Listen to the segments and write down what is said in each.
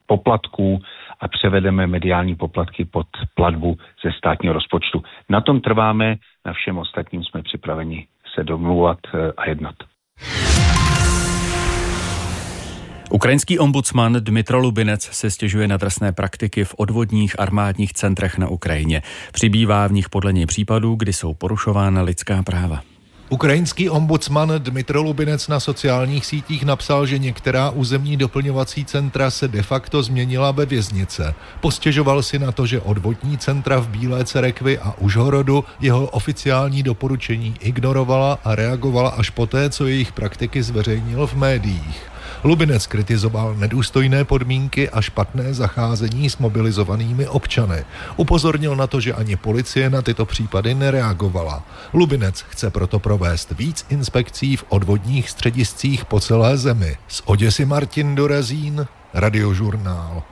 poplatků a převedeme mediální poplatky pod platbu ze státního rozpočtu. Na tom trváme, na všem ostatním jsme připraveni se domlouvat a jednat. Ukrajinský ombudsman Dmytro Lubinec se stěžuje na drsné praktiky v odvodních armádních centrech na Ukrajině. Přibývá v nich podle něj případů, kdy jsou porušována lidská práva. Ukrajinský ombudsman Dmytro Lubinec na sociálních sítích napsal, že některá územní doplňovací centra se de facto změnila ve věznice. Postěžoval si na to, že odvodní centra v Bílé Cerekvi a Užhorodu jeho oficiální doporučení ignorovala a reagovala až poté, co jejich praktiky zveřejnil v médiích. Lubinec kritizoval nedůstojné podmínky a špatné zacházení s mobilizovanými občany. Upozornil na to, že ani policie na tyto případy nereagovala. Lubinec chce proto provést víc inspekcí v odvodních střediscích po celé zemi. Z Oděsy Martin Dorazín, Radiožurnál.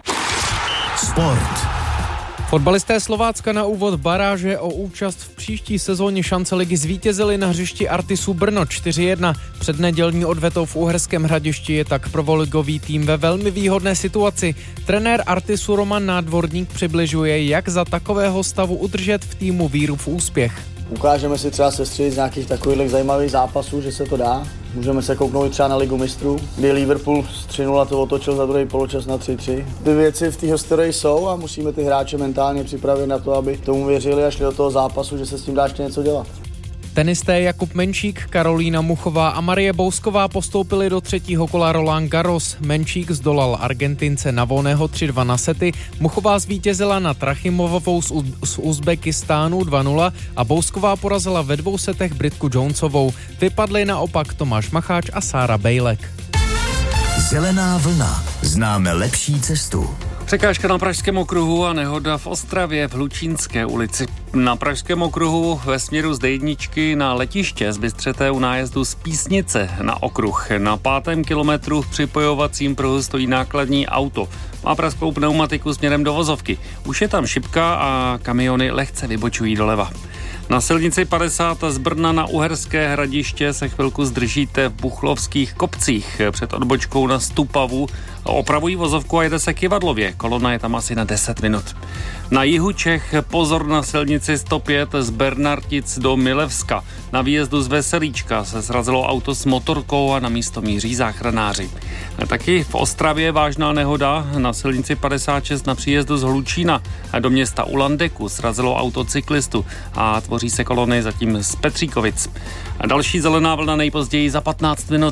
Sport. Fotbalisté Slovácka na úvod baráže o účast v příští sezóně šance ligy zvítězili na hřišti Artisu Brno 4-1. Před nedělní odvetou v Uherském Hradišti je tak prvoligový tým ve velmi výhodné situaci. Trenér Artisu Roman Nádvorník přibližuje, jak za takového stavu udržet v týmu víru v úspěch. Ukážeme si třeba sestřelit z nějakých takových zajímavých zápasů, že se to dá. Můžeme se kouknout třeba na Ligu mistrů, kdy Liverpool z 3-0 to otočil za druhý poločas na 3-3. Ty věci v té historii jsou a musíme ty hráče mentálně připravit na to, aby tomu věřili a šli do toho zápasu, že se s tím dá ještě něco dělat. Tenisté Jakub Menčík, Karolína Muchová a Marie Bousková postoupili do třetího kola Roland Garros. Menčík zdolal Argentince Navoného 3-2 na sety, Muchová zvítězila na Trachimovovou z Uzbekistánu 2-0 a Bousková porazila ve 2 setech Britku Jonesovou. Vypadly naopak Tomáš Macháč a Sára Bejlek. Zelená vlna. Známe lepší cestu. Překážka na Pražském okruhu a nehoda v Ostravě v Hlučínské ulici. Na Pražském okruhu ve směru z D1 na letiště zbystřete u nájezdu z Písnice na okruh. Na 5. kilometru v připojovacím pruhu stojí nákladní auto. Má pražskou pneumatiku směrem do vozovky. Už je tam šipka a kamiony lehce vybočují doleva. Na silnici 50 z Brna na Uherské Hradiště se chvilku zdržíte v Buchlovských kopcích. Před odbočkou na Stupavu opravují vozovku a jede se Kyvadlově. Kolona je tam asi na 10 minut. Na jihu Čech pozor na silnici 105 z Bernartic do Milevska. Na výjezdu z Veselíčka se srazilo auto s motorkou a na místo míří záchranáři. Taky v Ostravě vážná nehoda na silnici 56 na příjezdu z Hlučína do města u Landeku srazilo auto cyklistu a tvoří se kolony zatím z Petříkovic. A další zelená vlna nejpozději za 15 minut.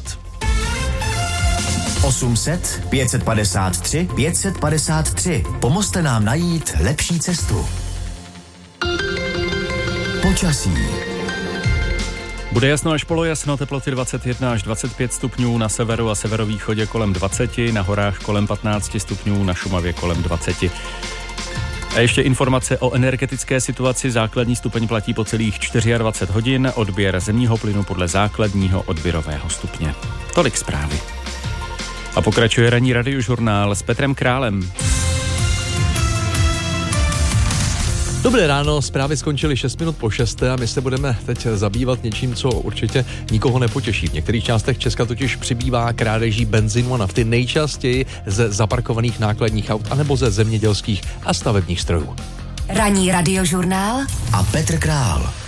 800 553 553. Pomozte nám najít lepší cestu. Počasí. Bude jasno až polojasno, teploty 21 až 25 stupňů, na severu a severovýchodě kolem 20, na horách kolem 15 stupňů, na Šumavě kolem 20. A ještě informace o energetické situaci. Základní stupeň platí po celých 24 hodin, odběr zemního plynu podle základního odběrového stupně. Tolik zprávy. A pokračuje ranní radiožurnál s Petrem Králem. Dobré ráno, zprávy skončily 6 minut po 6 a my se budeme teď zabývat něčím, co určitě nikoho nepotěší. V některých částech Česka totiž přibývá krádeží benzínu a nafty, nejčastěji ze zaparkovaných nákladních aut anebo ze zemědělských a stavebních strojů. Ranní radiožurnál a Petr Král.